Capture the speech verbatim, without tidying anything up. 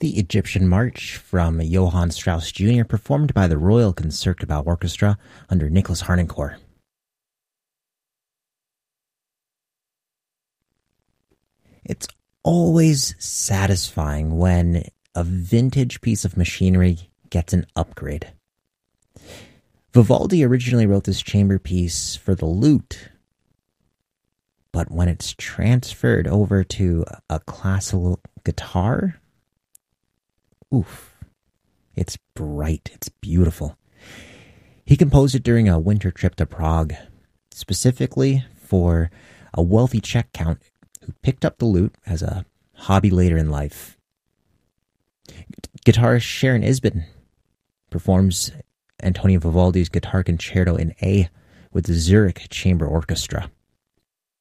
The Egyptian March from Johann Strauss Junior performed by the Royal Concertgebouw Orchestra under Nicholas Harnoncourt. It's always satisfying when a vintage piece of machinery gets an upgrade. Vivaldi originally wrote this chamber piece for the lute, but when it's transferred over to a classical guitar, oof, it's bright, it's beautiful. He composed it during a winter trip to Prague, specifically for a wealthy Czech count who picked up the lute as a hobby later in life. Guitarist Sharon Isbin performs Antonio Vivaldi's Guitar Concerto in A with the Zurich Chamber Orchestra.